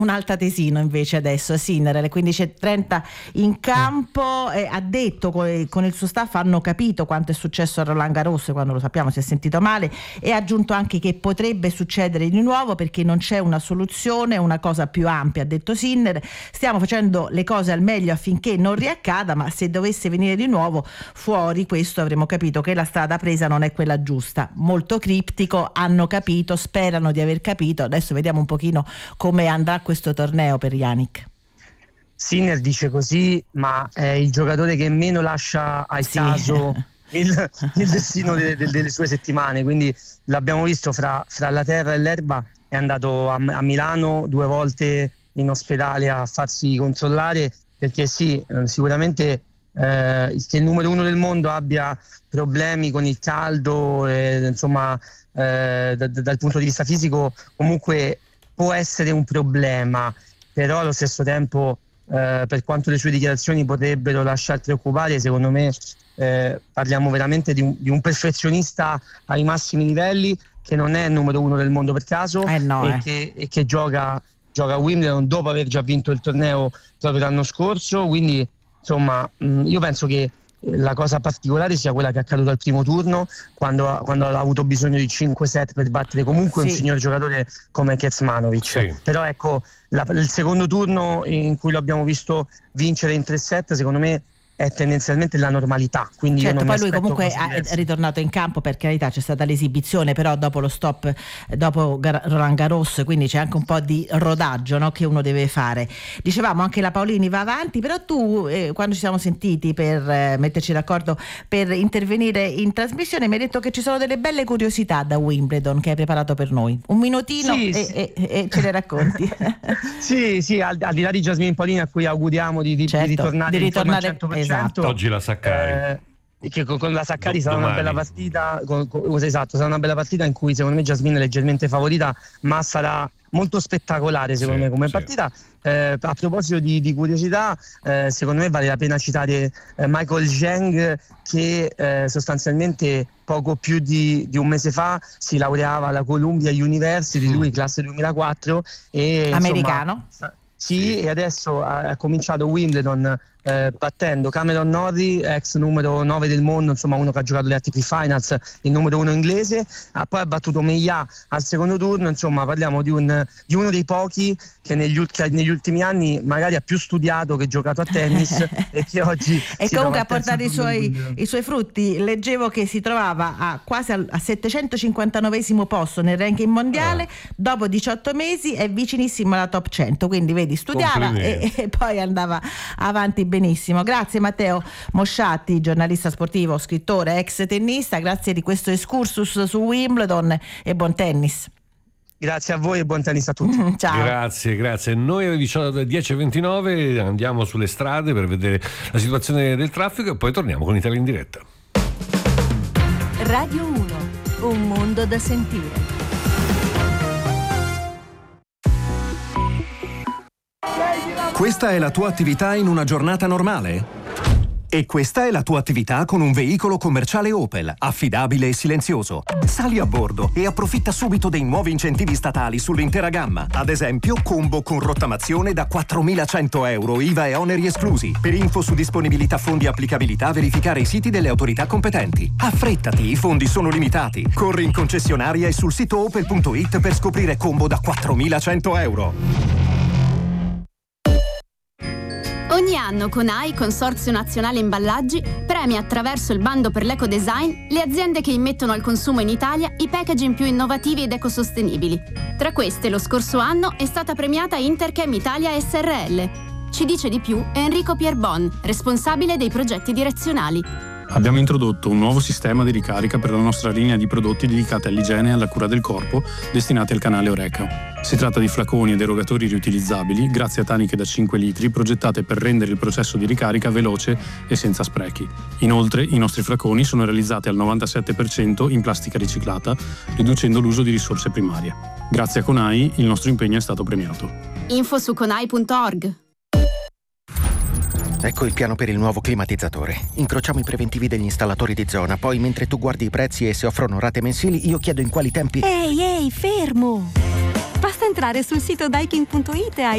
Un'alta tesino invece adesso, Sinner, alle 15:30 in campo, ha detto con il suo staff hanno capito quanto è successo a Roland Garros, quando lo sappiamo si è sentito male, e ha aggiunto anche che potrebbe succedere di nuovo perché non c'è una soluzione, una cosa più ampia, ha detto Sinner. Stiamo facendo le cose al meglio affinché non riaccada, ma se dovesse venire di nuovo fuori questo avremo capito che la strada presa non è quella giusta. Molto criptico, hanno capito, sperano di aver capito, adesso vediamo un pochino come andrà questo torneo per Jannik. Sinner dice così, ma è il giocatore che meno lascia al caso il destino delle sue settimane, quindi l'abbiamo visto fra la terra e l'erba, è andato a Milano 2 volte in ospedale a farsi controllare, perché sicuramente che il numero 1 del mondo abbia problemi con il caldo, insomma dal punto di vista fisico comunque può essere un problema, però allo stesso tempo per quanto le sue dichiarazioni potrebbero lasciar preoccupare, secondo me parliamo veramente di un perfezionista ai massimi livelli, che non è il numero 1 del mondo per caso, e che gioca a Wimbledon dopo aver già vinto il torneo proprio l'anno scorso, quindi insomma io penso che la cosa particolare sia quella che è accaduta al primo turno, quando ha avuto bisogno di 5 set per battere comunque un signor giocatore come Kecmanovic. Però ecco, il secondo turno in cui lo abbiamo visto vincere in 3 set, secondo me è tendenzialmente la normalità, quindi certo, io non poi lui comunque è ritornato in campo, per carità, c'è stata l'esibizione, però dopo lo stop, dopo Roland Garros, quindi c'è anche un po' di rodaggio, no, che uno deve fare. Dicevamo anche la Paolini va avanti, però tu quando ci siamo sentiti per metterci d'accordo per intervenire in trasmissione mi hai detto che ci sono delle belle curiosità da Wimbledon che hai preparato per noi. Un minutino e ce le racconti. sì, al di là di Jasmine Paolini, a cui auguriamo di ritornare al 100%. Esatto. Oggi la Saccari. Che con la Saccari sarà una bella partita, sarà una bella partita in cui secondo me Jasmine è leggermente favorita, ma sarà molto spettacolare secondo me come partita. A proposito di curiosità, secondo me vale la pena citare Michael Zheng, che sostanzialmente poco più di un mese fa si laureava alla Columbia University, lui classe 2004 e americano. E adesso ha cominciato Wimbledon battendo Cameron Norrie, ex numero 9 del mondo, insomma uno che ha giocato le ATP Finals, il numero 1 inglese, poi ha battuto Meillà al secondo turno, insomma parliamo di uno dei pochi che negli ultimi anni magari ha più studiato che giocato a tennis e che oggi e comunque ha portato i suoi frutti. Leggevo che si trovava quasi al 759esimo posto nel ranking mondiale, dopo 18 mesi è vicinissimo alla top 100, quindi vedi, studiava e poi andava avanti benissimo. Grazie Matteo Mosciatti, giornalista sportivo, scrittore, ex tennista, grazie di questo excursus su Wimbledon e buon tennis. Grazie a voi e buon tennis a tutti. Ciao. Grazie. Noi alle 10:29 andiamo sulle strade per vedere la situazione del traffico e poi torniamo con Italia in diretta. Radio 1, un mondo da sentire. Questa è la tua attività in una giornata normale? E questa è la tua attività con un veicolo commerciale Opel, affidabile e silenzioso. Sali a bordo e approfitta subito dei nuovi incentivi statali sull'intera gamma. Ad esempio, combo con rottamazione da 4.100 euro, IVA e oneri esclusi. Per info su disponibilità, fondi e applicabilità, verificare i siti delle autorità competenti. Affrettati, i fondi sono limitati. Corri in concessionaria e sul sito opel.it per scoprire combo da 4.100 euro. Ogni anno CONAI, Consorzio Nazionale Imballaggi, premia attraverso il bando per l'ecodesign le aziende che immettono al consumo in Italia i packaging più innovativi ed ecosostenibili. Tra queste, lo scorso anno è stata premiata Interchem Italia SRL. Ci dice di più Enrico Pierbon, responsabile dei progetti direzionali. Abbiamo introdotto un nuovo sistema di ricarica per la nostra linea di prodotti dedicati all'igiene e alla cura del corpo, destinati al canale Oreca. Si tratta di flaconi ed erogatori riutilizzabili, grazie a taniche da 5 litri, progettate per rendere il processo di ricarica veloce e senza sprechi. Inoltre, i nostri flaconi sono realizzati al 97% in plastica riciclata, riducendo l'uso di risorse primarie. Grazie a CONAI, il nostro impegno è stato premiato. Info su conai.org. Ecco il piano per il nuovo climatizzatore. Incrociamo i preventivi degli installatori di zona, poi mentre tu guardi i prezzi e se offrono rate mensili, io chiedo in quali tempi... Ehi, fermo! Basta entrare sul sito daikin.it e hai